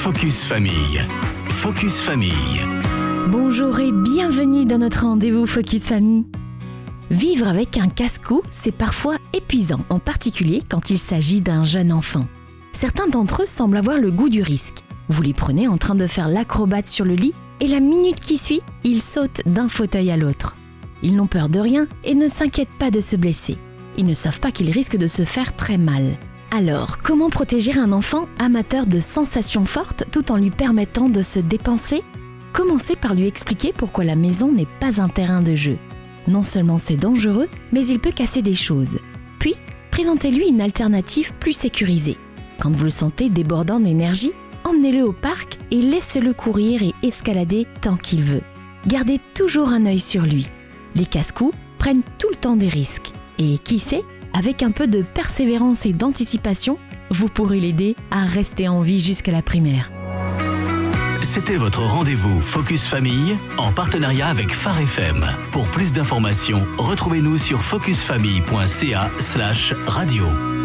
Focus Famille. Focus Famille. Bonjour et bienvenue dans notre rendez-vous Focus Famille. Vivre avec un casse-cou, c'est parfois épuisant, en particulier quand il s'agit d'un jeune enfant. Certains d'entre eux semblent avoir le goût du risque. Vous les prenez en train de faire l'acrobate sur le lit et la minute qui suit, ils sautent d'un fauteuil à l'autre. Ils n'ont peur de rien et ne s'inquiètent pas de se blesser. Ils ne savent pas qu'ils risquent de se faire très mal. Alors, comment protéger un enfant amateur de sensations fortes tout en lui permettant de se dépenser ? Commencez par lui expliquer pourquoi la maison n'est pas un terrain de jeu. Non seulement c'est dangereux, mais il peut casser des choses. Puis, présentez-lui une alternative plus sécurisée. Quand vous le sentez débordant d'énergie, emmenez-le au parc et laissez-le courir et escalader tant qu'il veut. Gardez toujours un œil sur lui. Les casse-cous prennent tout le temps des risques. Et qui sait, avec un peu de persévérance et d'anticipation, vous pourrez l'aider à rester en vie jusqu'à la primaire. C'était votre rendez-vous Focus Famille en partenariat avec Phare FM. Pour plus d'informations, retrouvez-nous sur focusfamille.ca/radio.